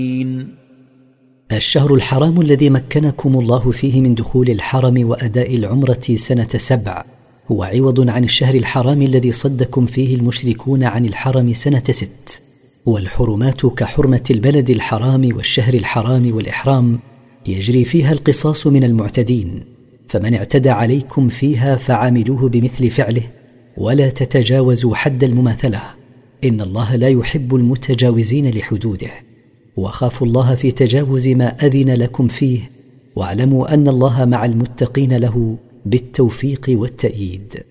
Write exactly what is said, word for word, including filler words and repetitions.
الشهر الحرام الذي مكنكم الله فيه من دخول الحرم وأداء العمرة سنة سبع هو عوض عن الشهر الحرام الذي صدكم فيه المشركون عن الحرم سنة ست. والحرمات كحرمة البلد الحرام والشهر الحرام والإحرام يجري فيها القصاص من المعتدين، فمن اعتدى عليكم فيها فعاملوه بمثل فعله ولا تتجاوزوا حد المماثلة، إن الله لا يحب المتجاوزين لحدوده. وخافوا الله في تجاوز ما أذن لكم فيه، واعلموا أن الله مع المتقين له بالتوفيق والتأييد.